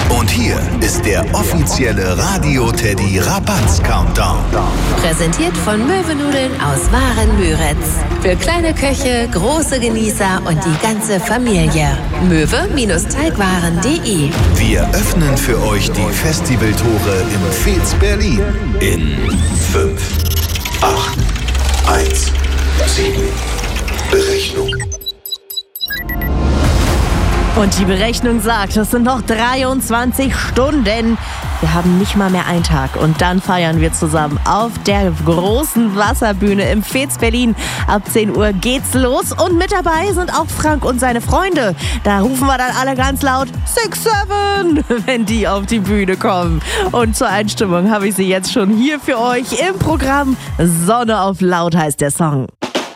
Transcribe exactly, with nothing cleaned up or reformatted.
Und hier ist der offizielle Radio Teddy Rabatz Countdown. Präsentiert von Möwenudeln aus Waren-Müritz. Für kleine Köche, große Genießer und die ganze Familie. möwe-teigwaren punkt de. Wir öffnen für euch die Festivaltore im Fez Berlin. In fünf, acht, eins, sieben. Berechnung. Und die Berechnung sagt, es sind noch dreiundzwanzig Stunden. Wir haben nicht mal mehr einen Tag. Und dann feiern wir zusammen auf der großen Wasserbühne im Fez Berlin. Ab zehn Uhr geht's los. Und mit dabei sind auch Frank und seine Freunde. Da rufen wir dann alle ganz laut six seven, wenn die auf die Bühne kommen. Und zur Einstimmung habe ich sie jetzt schon hier für euch im Programm. Sonne auf laut heißt der Song.